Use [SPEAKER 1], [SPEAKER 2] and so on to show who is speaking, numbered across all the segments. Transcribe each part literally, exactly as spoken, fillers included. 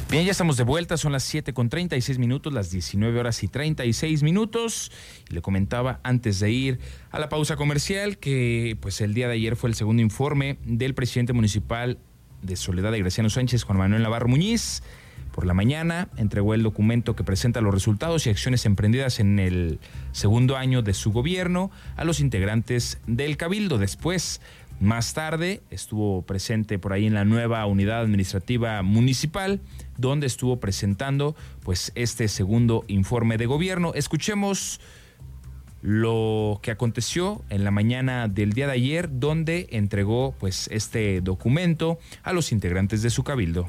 [SPEAKER 1] Bien, ya estamos de vuelta, son las siete con treinta y seis minutos, las diecinueve horas y treinta y seis minutos. Y le comentaba antes de ir a la pausa comercial que pues el día de ayer fue el segundo informe del presidente municipal de Soledad de Graciano Sánchez, Juan Manuel Navarro Muñiz. Por la mañana entregó el documento que presenta los resultados y acciones emprendidas en el segundo año de su gobierno a los integrantes del Cabildo. Después, más tarde, estuvo presente por ahí en la nueva unidad administrativa municipal, donde estuvo presentando pues este segundo informe de gobierno. Escuchemos lo que aconteció en la mañana del día de ayer, donde entregó pues este documento a los integrantes de su cabildo.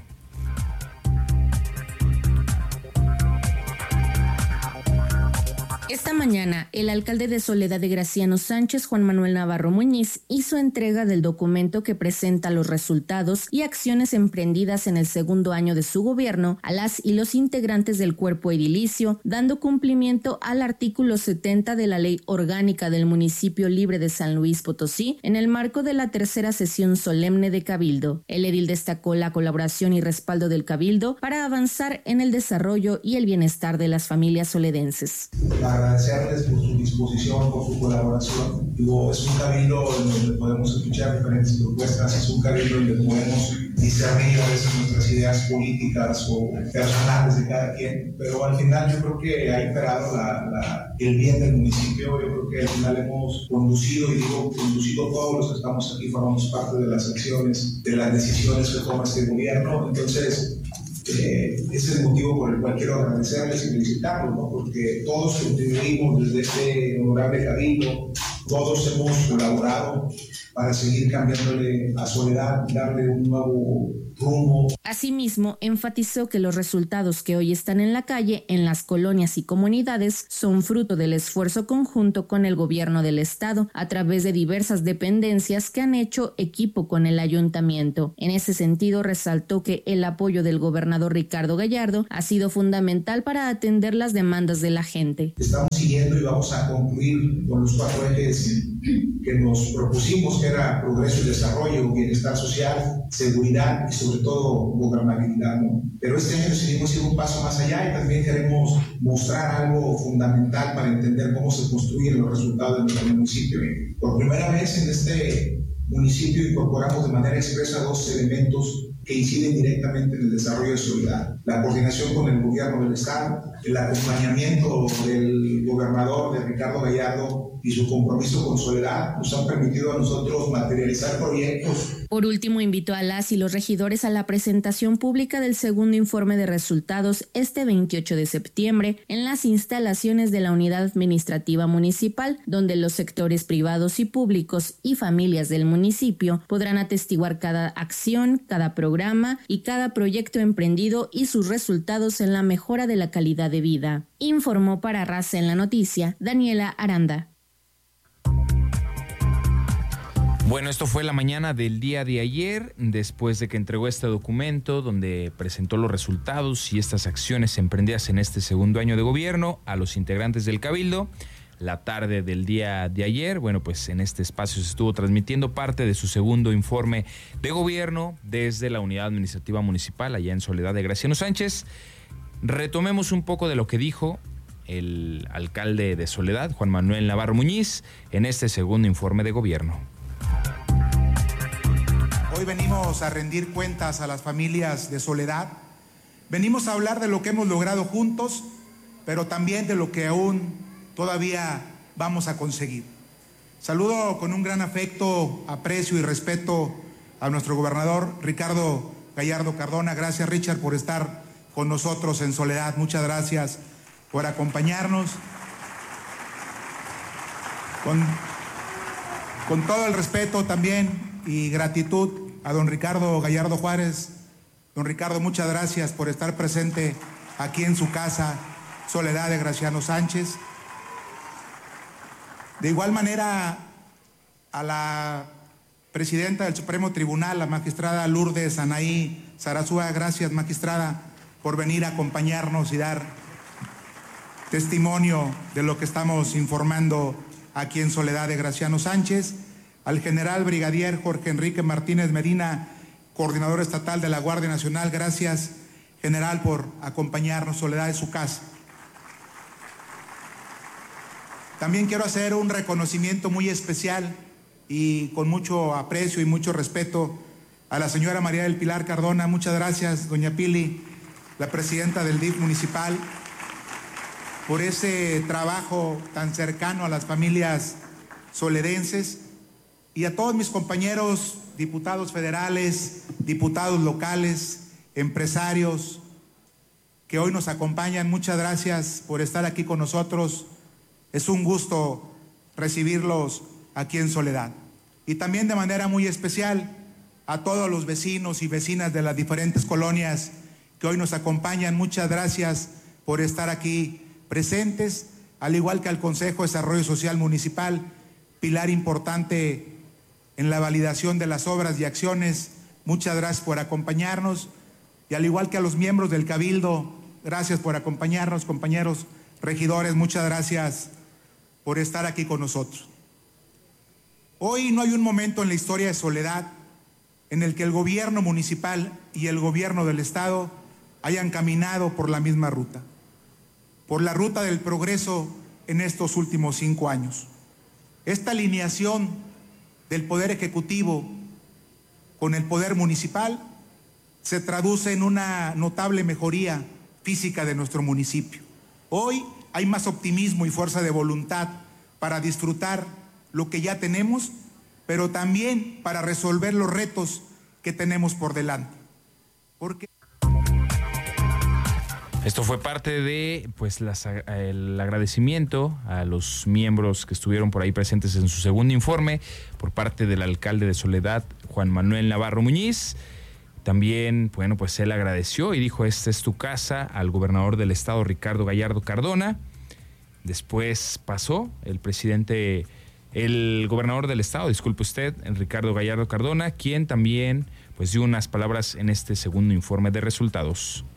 [SPEAKER 2] Esta mañana, el alcalde de Soledad de Graciano Sánchez, Juan Manuel Navarro Muñiz, hizo entrega del documento que presenta los resultados y acciones emprendidas en el segundo año de su gobierno a las y los integrantes del cuerpo edilicio, dando cumplimiento al artículo setenta de la Ley Orgánica del Municipio Libre de San Luis Potosí en el marco de la tercera sesión solemne de Cabildo. El edil destacó la colaboración y respaldo del Cabildo para avanzar en el desarrollo y el bienestar de las familias soledenses.
[SPEAKER 3] Agradecerles por su disposición, por su colaboración. Digo, es un cabildo en donde podemos escuchar diferentes propuestas, es un cabildo en donde podemos discernir a veces nuestras ideas políticas o personales de cada quien, pero al final yo creo que ha imperado la, la, el bien del municipio. Yo creo que al final hemos conducido, y digo conducido todos los que estamos aquí, formamos parte de las acciones, de las decisiones que toma este gobierno. Entonces, Eh, ese es el motivo por el cual quiero agradecerles y felicitarlos, ¿no? Porque todos contribuimos desde este honorable cabildo, todos hemos colaborado para seguir cambiándole a Soledad, darle un nuevo rumbo.
[SPEAKER 2] Asimismo, enfatizó que los resultados que hoy están en la calle, en las colonias y comunidades, son fruto del esfuerzo conjunto con el gobierno del estado a través de diversas dependencias que han hecho equipo con el ayuntamiento. En ese sentido, resaltó que el apoyo del gobernador Ricardo Gallardo ha sido fundamental para atender las demandas de la gente.
[SPEAKER 3] Estamos siguiendo y vamos a concluir con los cuatro ejes que nos propusimos, que era progreso y desarrollo, bienestar social, seguridad y sobre todo gobernabilidad, ¿no? Pero este año decidimos ir un paso más allá y también queremos mostrar algo fundamental para entender cómo se construyen los resultados de nuestro municipio. Por primera vez en este municipio incorporamos de manera expresa dos elementos que inciden directamente en el desarrollo de Soledad: la coordinación con el gobierno del estado, el acompañamiento del gobernador, de Ricardo Gallardo, y su compromiso con Soledad nos han permitido a nosotros materializar proyectos.
[SPEAKER 2] Por último, invitó a las y los regidores a la presentación pública del segundo informe de resultados este veintiocho de septiembre en las instalaciones de la Unidad Administrativa Municipal, donde los sectores privados y públicos y familias del municipio podrán atestiguar cada acción, cada programa y cada proyecto emprendido y sus resultados en la mejora de la calidad de vida. Informó para Raza en la Noticia, Daniela Aranda.
[SPEAKER 1] Bueno, esto fue la mañana del día de ayer, después de que entregó este documento donde presentó los resultados y estas acciones emprendidas en este segundo año de gobierno a los integrantes del Cabildo. La tarde del día de ayer, bueno, pues en este espacio se estuvo transmitiendo parte de su segundo informe de gobierno desde la Unidad Administrativa Municipal allá en Soledad de Graciano Sánchez. Retomemos un poco de lo que dijo el alcalde de Soledad, Juan Manuel Navarro Muñiz, en este segundo informe de gobierno.
[SPEAKER 4] Hoy venimos a rendir cuentas a las familias de Soledad. Venimos a hablar de lo que hemos logrado juntos, pero también de lo que aún todavía vamos a conseguir. Saludo con un gran afecto, aprecio y respeto a nuestro gobernador Ricardo Gallardo Cardona. Gracias, Richard, por estar con nosotros en Soledad. Muchas gracias por acompañarnos. Con, con todo el respeto también y gratitud a don Ricardo Gallardo Juárez. Don Ricardo, muchas gracias por estar presente aquí en su casa, Soledad de Graciano Sánchez. De igual manera, a la presidenta del Supremo Tribunal, la magistrada Lourdes Anaí Sarasúa, gracias, magistrada, por venir a acompañarnos y dar testimonio de lo que estamos informando aquí en Soledad de Graciano Sánchez. Al general brigadier Jorge Enrique Martínez Medina, coordinador estatal de la Guardia Nacional, gracias, general, por acompañarnos. Soledad es su casa. También quiero hacer un reconocimiento muy especial y con mucho aprecio y mucho respeto a la señora María del Pilar Cardona. Muchas gracias, doña Pili, la presidenta del D I F municipal, por ese trabajo tan cercano a las familias soledenses, y a todos mis compañeros diputados federales, diputados locales, empresarios que hoy nos acompañan. Muchas gracias por estar aquí con nosotros. Es un gusto recibirlos aquí en Soledad. Y también de manera muy especial a todos los vecinos y vecinas de las diferentes colonias que hoy nos acompañan. Muchas gracias por estar aquí presentes, al igual que al Consejo de Desarrollo Social Municipal, pilar importante en la validación de las obras y acciones. Muchas gracias por acompañarnos, y al igual que a los miembros del Cabildo, gracias por acompañarnos, compañeros regidores, muchas gracias por estar aquí con nosotros. Hoy no hay un momento en la historia de Soledad en el que el gobierno municipal y el gobierno del Estado hayan caminado por la misma ruta, por la ruta del progreso en estos últimos cinco años. Esta alineación del Poder Ejecutivo con el Poder Municipal se traduce en una notable mejoría física de nuestro municipio. Hoy hay más optimismo y fuerza de voluntad para disfrutar lo que ya tenemos, pero también para resolver los retos que tenemos por delante. Porque
[SPEAKER 1] esto fue parte de pues las, el agradecimiento a los miembros que estuvieron por ahí presentes en su segundo informe por parte del alcalde de Soledad, Juan Manuel Navarro Muñiz. También, bueno, pues él agradeció y dijo: esta es tu casa, al gobernador del estado, Ricardo Gallardo Cardona. Después pasó el presidente, el gobernador del estado, disculpe usted, el Ricardo Gallardo Cardona, quien también pues dio unas palabras en este segundo informe de resultados.